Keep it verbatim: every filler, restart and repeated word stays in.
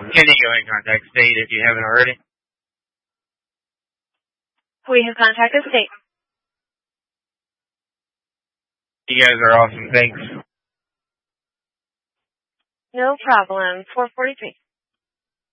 Can you go ahead and contact State if you haven't already? We have contacted State. You guys are awesome. Thanks. No problem. four forty-three.